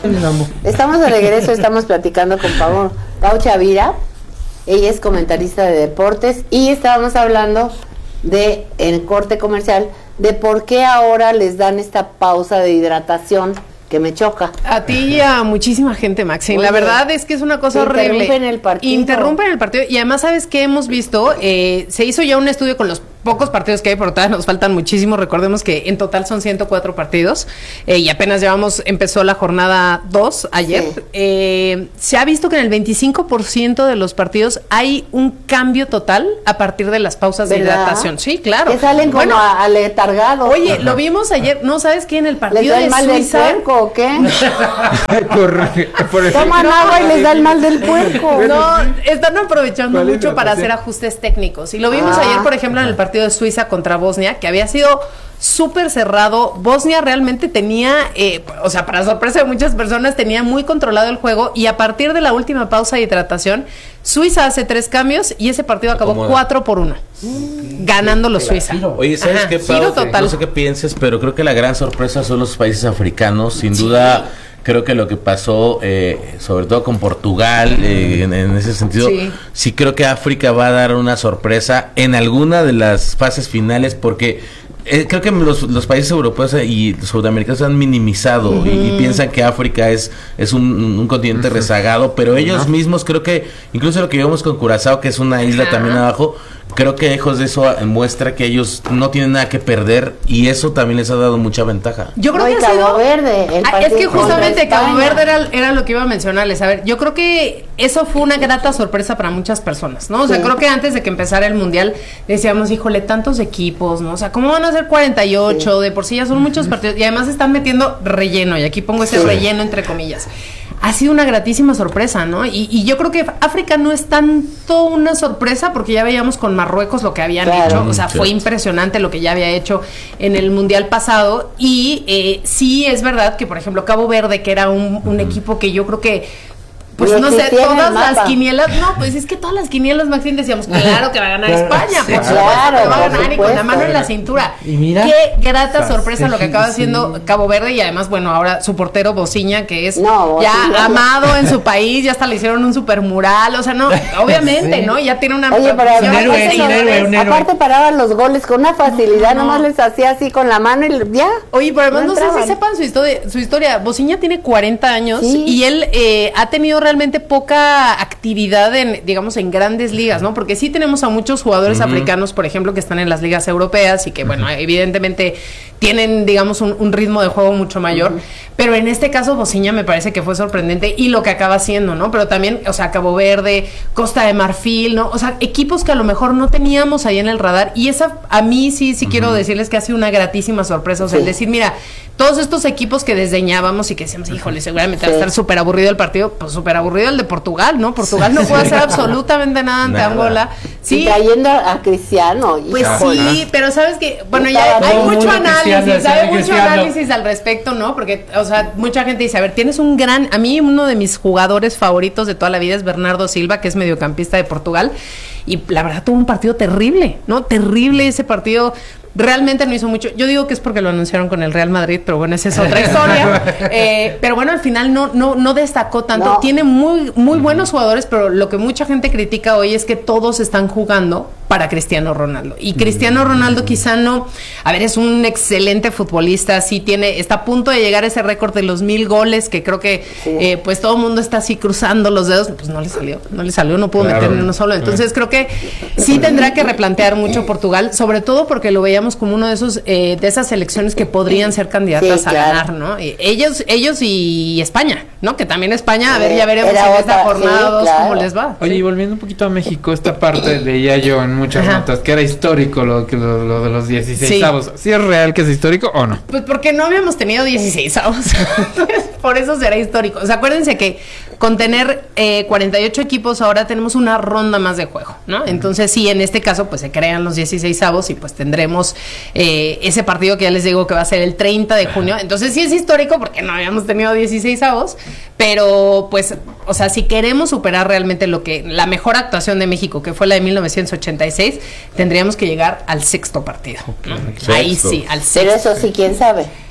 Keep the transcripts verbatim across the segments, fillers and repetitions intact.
Estamos de regreso, estamos platicando con Pau, Pau Chavira. Ella es comentarista de deportes y estábamos hablando de, en corte comercial, de por qué ahora les dan esta pausa de hidratación que me choca. A ti y a muchísima gente, Maxine. Oye, la verdad es que es una cosa horrible. Interrumpen el partido. Interrumpen el partido. Y además, ¿sabes qué hemos visto? Eh, se hizo ya un estudio con los pocos partidos que hay, pero todavía nos faltan muchísimos. Recordemos que en total son ciento cuatro partidos eh, y apenas llevamos, empezó la jornada dos ayer. Sí. Eh, se ha visto que en el veinticinco por ciento de los partidos hay un cambio total a partir de las pausas ¿verdad? De hidratación. Sí, claro. Que salen como bueno, aletargados. Oye, ajá. Lo vimos ayer, ¿no sabes qué? En el partido ¿les da el de mal Suiza, del puerco o qué? por Toman agua y les da el mal del puerco. No, están aprovechando mucho para hacer ajustes técnicos. Y lo vimos ah, ayer, por ejemplo, en el partido de Suiza contra Bosnia, que había sido súper cerrado. Bosnia realmente tenía, eh, o sea, para sorpresa de muchas personas, tenía muy controlado el juego y a partir de la última pausa de hidratación, Suiza hace tres cambios y ese partido acabó cuatro por uno, mm, ganando los Suiza. Oye, ¿sabes Ajá, qué, Pau? No sé qué pienses, pero creo que la gran sorpresa son los países africanos, sin sí. duda. Creo que lo que pasó, eh, sobre todo con Portugal, eh, en, en ese sentido, sí. sí creo que África va a dar una sorpresa en alguna de las fases finales, porque eh, creo que los, los países europeos y sudamericanos han minimizado uh-huh. y, y piensan que África es, es un, un continente uh-huh. rezagado, pero ellos uh-huh. mismos creo que, incluso lo que vimos con Curazao, que es una isla uh-huh. también abajo, creo que lejos de eso muestra que ellos no tienen nada que perder y eso también les ha dado mucha ventaja. Yo creo no, que Cabo sido, Verde. El ah, es que justamente Cabo Verde era, era lo que iba a mencionarles. A ver, yo creo que eso fue una grata sorpresa para muchas personas, ¿no? O sea, sí. creo que antes de que empezara el Mundial decíamos, híjole, tantos equipos, ¿no? O sea, ¿cómo van a ser cuarenta y ocho? Sí. De por sí ya son muchos partidos y además están metiendo relleno y aquí pongo ese sí. relleno entre comillas. Ha sido una gratísima sorpresa, ¿no? Y, y yo creo que África no es tanto una sorpresa porque ya veíamos con Marruecos lo que habían claro. hecho, o sea, fue impresionante lo que ya había hecho en el Mundial pasado y eh, sí es verdad que, por ejemplo, Cabo Verde, que era un, un equipo que yo creo que pues no sé, todas las quinielas, no, pues es que todas las quinielas, Maxine, decíamos, claro que va a ganar España, sí, por supuesto claro, que va a ganar y con la mano en la cintura. Y mira, qué grata sorpresa lo que acaba haciendo Cabo Verde y además, bueno, ahora su portero Bociña, que es no, ya sí, amado en su país, ya hasta le hicieron un super mural, o sea, no, obviamente, sí. ¿no? Ya tiene una Oye, pero un héroe, un héroe, un héroe. Aparte paraban los goles con una facilidad, no, no. nomás les hacía así con la mano y ya. Oye, pero además no, no sé si sepan su historia, su historia. Bociña tiene cuarenta años sí. y él eh, ha tenido realmente poca actividad en, digamos, en grandes ligas, ¿no? Porque sí tenemos a muchos jugadores uh-huh. africanos, por ejemplo, que están en las ligas europeas y que, bueno, evidentemente tienen, digamos, un, un ritmo de juego mucho mayor, uh-huh. pero en este caso Bociña me parece que fue sorprendente y lo que acaba haciendo, ¿no? Pero también, o sea, Cabo Verde, Costa de Marfil, ¿no? O sea, equipos que a lo mejor no teníamos ahí en el radar y esa, a mí sí, sí uh-huh. quiero decirles que ha sido una gratísima sorpresa, o sea, sí. el decir, mira, todos estos equipos que desdeñábamos y que decíamos, híjole, seguramente sí. va a estar súper aburrido el partido, pues súper aburrido el de Portugal, ¿no? Portugal no puede hacer absolutamente nada ante nada. Angola. Sí. Y trayendo a Cristiano. Pues sí, pero sabes que, bueno, ya hay mucho análisis, hay mucho análisis al respecto, ¿no? Porque, o sea, mucha gente dice, a ver, tienes un gran, a mí uno de mis jugadores favoritos de toda la vida es Bernardo Silva, que es mediocampista de Portugal, y la verdad tuvo un partido terrible, ¿no? Terrible ese partido. Realmente no hizo mucho. Yo digo que es porque lo anunciaron con el Real Madrid, pero bueno, esa es otra historia. Eh, pero bueno, al final no, no, no destacó tanto. No. Tiene muy, muy buenos jugadores, pero lo que mucha gente critica hoy es que todos están jugando para Cristiano Ronaldo. Y Cristiano Ronaldo quizá no, a ver, es un excelente futbolista, sí tiene, está a punto de llegar a ese récord de los mil goles, que creo que sí. eh, pues todo el mundo está así cruzando los dedos, pues no le salió, no le salió, no pudo claro. meter ni uno solo. Entonces creo que sí tendrá que replantear mucho Portugal, sobre todo porque lo veíamos como uno de esos eh, de esas selecciones que podrían ser candidatas sí, claro. a ganar, ¿no? Y ellos ellos y España, ¿no? Que también España, a ver, ya veremos en esta jornada sí, claro. cómo les va. Oye, y volviendo un poquito a México, esta parte leía yo en muchas Ajá. notas que era histórico lo, que lo, lo de los dieciseisavos. Sí. ¿Sí es real que es histórico o no? Pues porque no habíamos tenido dieciseisavos. Por eso será histórico. O sea, acuérdense que con tener eh, cuarenta y ocho equipos ahora tenemos una ronda más de juego, ¿no? Entonces sí, en este caso pues se crean los dieciseisavos y pues tendremos eh, ese partido que ya les digo que va a ser el treinta de junio. Entonces sí es histórico porque no habíamos tenido dieciseisavos, pero pues, o sea, si queremos superar realmente lo que la mejor actuación de México, que fue la de mil novecientos ochenta y seis, tendríamos que llegar al sexto partido, ¿no? Okay. Ahí sí, al sexto. Pero eso sí, ¿quién sabe?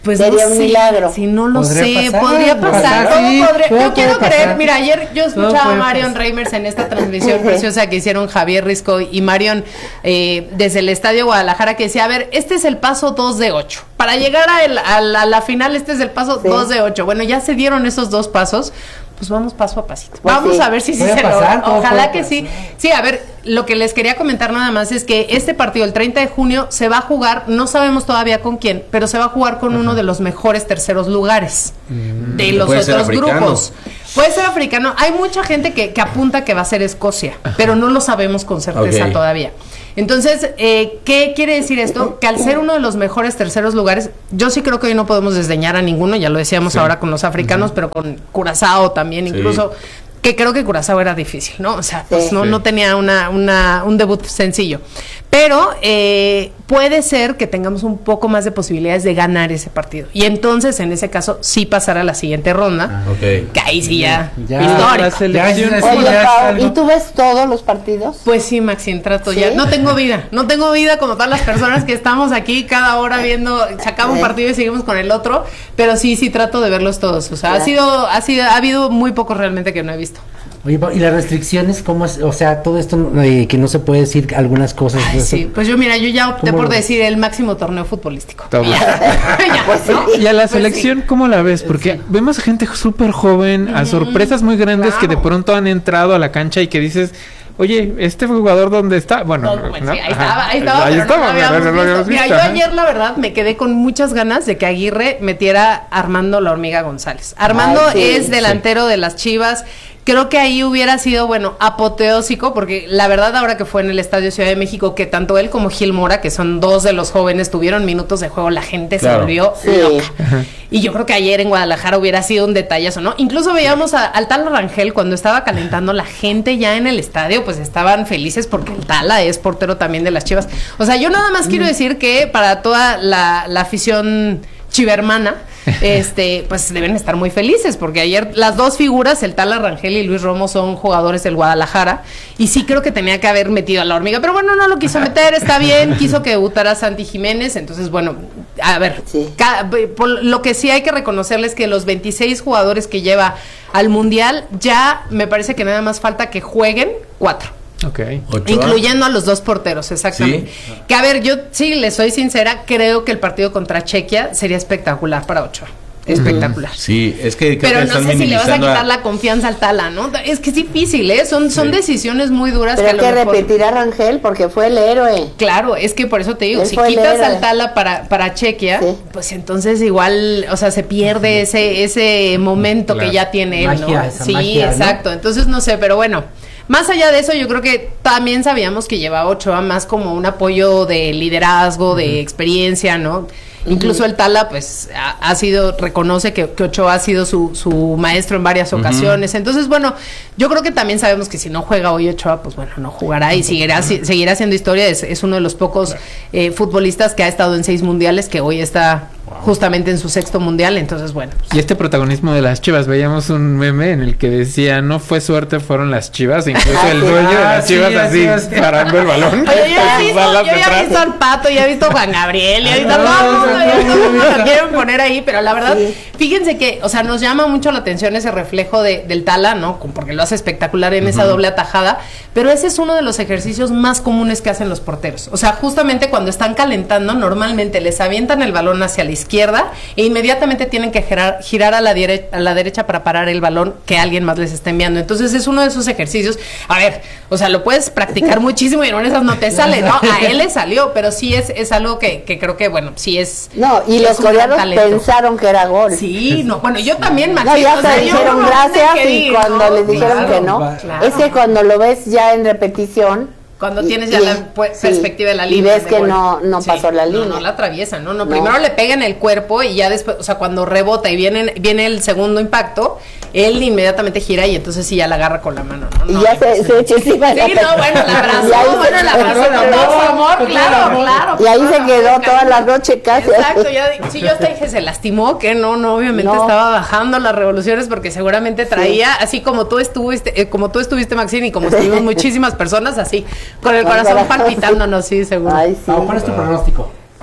Pues sería no un sé, milagro. Si no lo podría sé, pasar, podría pasar. pasar, Todo sí, podría, todo yo quiero puede creer, pasar. mira, ayer yo escuchaba a Marion pasar. Reimers en esta transmisión preciosa que hicieron Javier Risco y Marion eh, desde el Estadio Guadalajara, que decía, a ver, este es el paso dos de ocho. Para llegar a, el, a, la, a la final, este es el paso sí. dos de ocho. Bueno, ya se dieron esos dos pasos. Pues vamos paso a pasito. Pues vamos sí. a ver si sí se logra. Ojalá que sí. Sí, a ver, lo que les quería comentar nada más es que este partido, el treinta de junio, se va a jugar, no sabemos todavía con quién, pero se va a jugar con Ajá. uno de los mejores terceros lugares mm, de los otros grupos. Puede ser africano. Hay mucha gente que, que apunta que va a ser Escocia, Ajá. pero no lo sabemos con certeza okay. todavía. Entonces, eh, ¿qué quiere decir esto? Que al ser uno de los mejores terceros lugares, yo sí creo que hoy no podemos desdeñar a ninguno, ya lo decíamos sí. ahora con los africanos, uh-huh. pero con Curazao también, sí. incluso, que creo que Curazao era difícil, ¿no? O sea, pues sí. no, no tenía una, una, un debut sencillo. Pero eh, puede ser que tengamos un poco más de posibilidades de ganar ese partido. Y entonces, en ese caso, sí pasar a la siguiente ronda. Ah, okay. Que ahí sí ya, ya histórico. Ya, Oye, Pau, ¿y tú ves todos los partidos? Pues sí, Maxine, trato ¿Sí? ya. No tengo vida. No tengo vida como todas las personas que estamos aquí cada hora viendo, sacamos un partido y seguimos con el otro. Pero sí, sí trato de verlos todos. O sea, ya. ha sido, ha sido, ha habido muy pocos realmente que no he visto. Oye, ¿y las restricciones cómo es? O sea, todo esto eh, que no se puede decir algunas cosas. Ay, sí, pues yo mira, yo ya opté por decir el máximo torneo futbolístico. Ya, ya, pues, ¿no? Y a la pues selección, sí. ¿cómo la ves? Porque sí. vemos gente súper joven, a sorpresas muy grandes claro. que de pronto han entrado a la cancha y que dices... Oye, ¿este jugador dónde está? Bueno, no, pues, ¿no? Sí, ahí estaba, ahí estaba, ahí pero estaba, no lo habíamos visto. Habíamos visto. Mira, yo ayer la verdad me quedé con muchas ganas de que Aguirre metiera a Armando La Hormiga González. Armando Ay, sí, es delantero sí. de las Chivas. Creo que ahí hubiera sido, bueno, apoteósico, porque la verdad ahora que fue en el Estadio Ciudad de México, que tanto él como Gil Mora, que son dos de los jóvenes, tuvieron minutos de juego, la gente claro. se volvió sí. loca. Ajá. Y yo creo que ayer en Guadalajara hubiera sido un detallazo, ¿no? Incluso veíamos a, al Tala Rangel cuando estaba calentando, la gente ya en el estadio, pues estaban felices porque el Tala es portero también de las Chivas. O sea, yo nada más mm. quiero decir que para toda la, la afición chivermana, este, pues deben estar muy felices, porque ayer las dos figuras, el Tala Rangel y Luis Romo, son jugadores del Guadalajara, y sí creo que tenía que haber metido a La Hormiga, pero bueno, no lo quiso meter, está bien, quiso que debutara Santi Jiménez, entonces bueno, a ver, sí. cada, por lo que sí hay que reconocerles que los veintiséis jugadores que lleva al Mundial, ya me parece que nada más falta que jueguen cuatro. Okay. Incluyendo a los dos porteros, exactamente. ¿Sí? Que a ver, yo sí, les soy sincera, creo que el partido contra Chequia sería espectacular para Ochoa. Espectacular. Uh-huh. Sí, es que pero no sé si le vas a quitar a... la confianza al Tala, ¿no? Es que es difícil, ¿eh? Son, sí. son decisiones muy duras. Pero que hay que mejor... repetir a Rangel porque fue el héroe. Claro, es que por eso te digo, Él si quitas al Tala para, para Chequia, sí. pues entonces igual, o sea, se pierde uh-huh. ese, ese momento claro. que ya tiene él, magia, ¿no? Esa sí, magia, exacto. ¿no? Entonces, no sé, pero bueno. Más allá de eso, yo creo que también sabíamos que llevaba Ochoa más como un apoyo de liderazgo, de experiencia, ¿no? Uh-huh. Incluso el Tala, pues, ha, ha sido, reconoce que, que Ochoa ha sido su, su maestro en varias ocasiones. Uh-huh. Entonces, bueno, yo creo que también sabemos que si no juega hoy Ochoa, pues bueno, no jugará y seguirá, uh-huh. seguirá haciendo historia. Es, es uno de los pocos eh, futbolistas que ha estado en seis mundiales, que hoy está justamente en su sexto mundial, entonces bueno. Pues. Y este protagonismo de las Chivas, veíamos un meme en el que decía, no fue suerte, fueron las Chivas, incluso el dueño de las Chivas sí, así, sí. parando el balón. Oye, yo ya he visto, yo ya he visto al Pato, ya he visto a Juan Gabriel, ya he visto a todo el mundo, ya todo el mundo lo quieren poner ahí, pero la verdad, sí. fíjense que, o sea, nos llama mucho la atención ese reflejo de, del Tala, ¿no? Porque lo hace espectacular en uh-huh. esa doble atajada, pero ese es uno de los ejercicios más comunes que hacen los porteros. O sea, justamente cuando están calentando, normalmente les avientan el balón hacia la izquierda e inmediatamente tienen que girar, girar a, la dire- a la derecha para parar el balón que alguien más les está enviando. Entonces es uno de esos ejercicios. A ver, o sea, lo puedes practicar muchísimo y en esas no te sale, ¿no? A él le salió, pero sí es, es algo que, que creo que, bueno, sí es. No, y los coreanos pensaron que era gol. Sí, no, bueno, yo también, Maxi, no, ya o sea, se dijeron no gracias y cuando no, les dijeron claro, que no, claro. Es que cuando lo ves ya en repetición. Cuando tienes ya y, la pues, sí, perspectiva de la línea. Y ves que no, no sí, pasó la línea. No, no la atraviesa, ¿no? No, primero no. le pega en el cuerpo y ya después, o sea, cuando rebota y viene, viene el segundo impacto, él inmediatamente gira y entonces sí ya la agarra con la mano, ¿no? Y no, ya se, se echa encima. Sí, no, bueno, la abrazó, bueno, la abrazó con todo su amor, claro, claro. Y ahí se quedó toda la noche casi. Exacto, ya, sí, yo hasta dije, se lastimó, que no, no, obviamente no. estaba bajando las revoluciones porque seguramente traía, sí. así como tú estuviste, eh, como tú estuviste, Maxine, y como estuvimos muchísimas personas, así, con el corazón palpitándonos, sí, seguro. Ay, sí. ¿Cuál es tu pronóstico?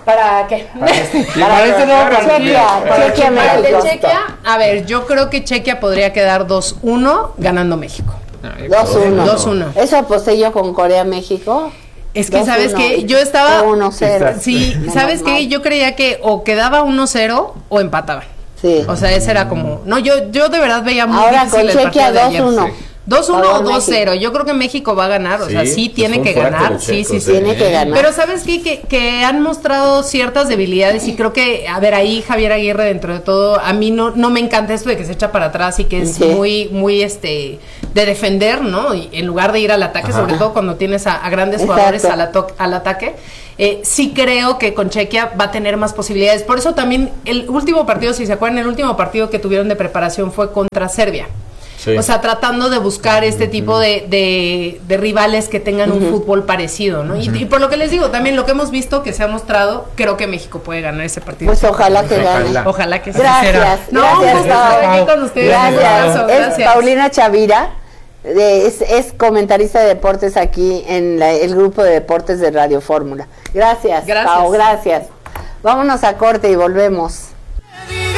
¿Para qué? Para eso no, Chequia, Chequia, México. El de Chequia, a ver, yo creo que Chequia podría quedar dos uno ganando México. dos uno. dos uno. Eso aposté yo con Corea-México. Es que, ¿sabes qué? Yo estaba... uno cero. Sí, ¿sabes qué? Yo creía que o quedaba uno cero o empataban. Sí. O sea, ese era como... No, yo yo de verdad veía muy Ahora difícil con Chequia dos uno. dos uno o dos cero. Yo creo que México va a ganar. O sí, sea, sí tiene que ganar. Sí, sí, sí. Tiene que ganar. Pero ¿sabes qué? Que, que han mostrado ciertas debilidades y creo que, a ver, ahí Javier Aguirre, dentro de todo, a mí no, no me encanta esto de que se echa para atrás y que es sí. muy, muy, este, de defender, ¿no? Y en lugar de ir al ataque, Ajá. sobre todo cuando tienes a, a grandes Exacto. jugadores al, ato- al ataque. Eh, sí creo que con Chequia va a tener más posibilidades. Por eso también el último partido, si se acuerdan, el último partido que tuvieron de preparación fue contra Serbia. Sí. O sea, tratando de buscar este tipo de, de, de rivales que tengan uh-huh. un fútbol parecido, ¿no? Y, y por lo que les digo, también lo que hemos visto que se ha mostrado, creo que México puede ganar ese partido. Pues ojalá que gane. Ojalá, ojalá que sí. Gracias. No, gracias, pues estar aquí con ustedes. Gracias. gracias. Es Paulina Chavira, de, es, es comentarista de deportes aquí en la, el grupo de deportes de Radio Fórmula. Gracias, gracias. Pau, gracias. Vámonos a corte y volvemos.